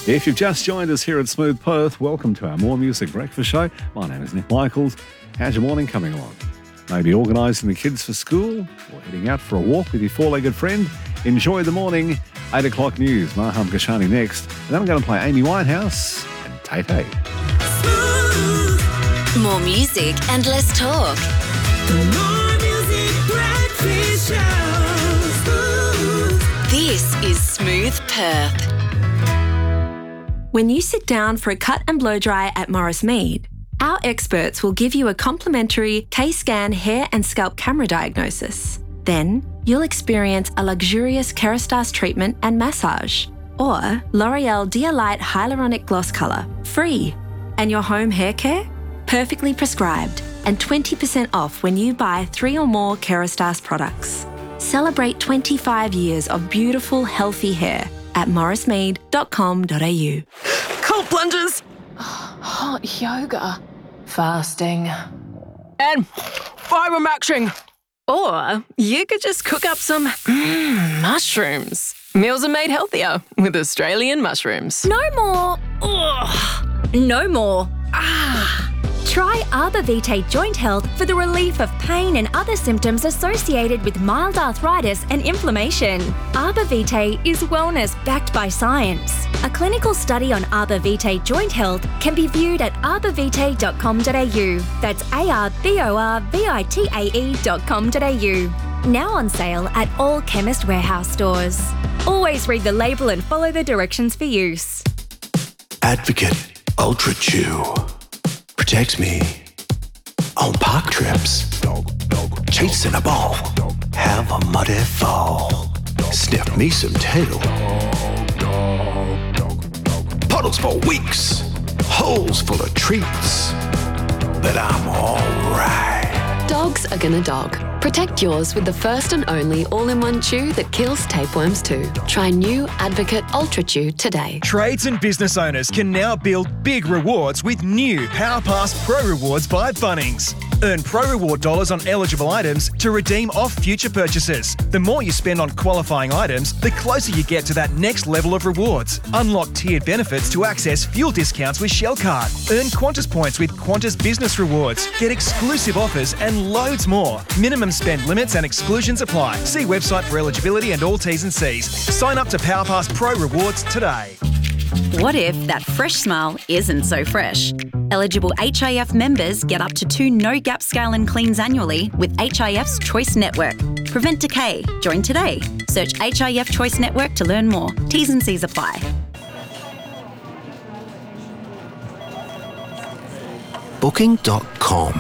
If you've just joined us here at Smooth Perth, welcome to our More Music Breakfast Show. My name is Nick Michaels. How's your morning coming along? Maybe organising the kids for school or heading out for a walk with your four-legged friend? Enjoy the morning. 8 o'clock news. Maham Kashani next. And then I'm going to play Amy Winehouse and Tay-Tay. More music and less talk. More Music Breakfast Show. This is Smooth Perth. When you sit down for a cut and blow dry at Morris Mead, our experts will give you a complimentary K-Scan hair and scalp camera diagnosis. Then, you'll experience a luxurious Kerastase treatment and massage, or L'Oreal Dia-Light Hyaluronic Gloss Colour, free. And your home hair care? Perfectly prescribed, and 20% off when you buy 3 or more Kerastase products. Celebrate 25 years of beautiful, healthy hair at morrismead.com.au. Cold plunges. Hot yoga. Fasting. And fibre maxing. Or you could just cook up some mushrooms. Meals are made healthier with Australian mushrooms. No more. Ugh. No more. Try Arbor Vitae Joint Health for the relief of pain and other symptoms associated with mild arthritis and inflammation. Arbor Vitae is wellness backed by science. A clinical study on Arbor Vitae Joint Health can be viewed at arborvitae.com.au. That's arborvitae.com.au. Now on sale at all Chemist Warehouse stores. Always read the label and follow the directions for use. Advocate Ultra Chew protects me on park trips, chasing a ball, have a muddy fall, sniff me some tail, puddles for weeks, holes full of treats, but I'm alright. Dogs are gonna dog. Protect yours with the first and only all-in-one chew that kills tapeworms too. Try new Advocate Ultra Chew today. Trades and business owners can now build big rewards with new PowerPass Pro Rewards by Bunnings. Earn Pro Reward dollars on eligible items to redeem off future purchases. The more you spend on qualifying items, the closer you get to that next level of rewards. Unlock tiered benefits to access fuel discounts with Shell Card. Earn Qantas points with Qantas Business Rewards. Get exclusive offers and loads more. Minimum spend limits and exclusions apply. See website for eligibility and all T's and C's. Sign up to PowerPass Pro Rewards today. What if that fresh smile isn't so fresh? Eligible HIF members get up to 2 no-gap scale and cleans annually with HIF's Choice Network. Prevent decay. Join today. Search HIF Choice Network to learn more. T's and C's apply. Booking.com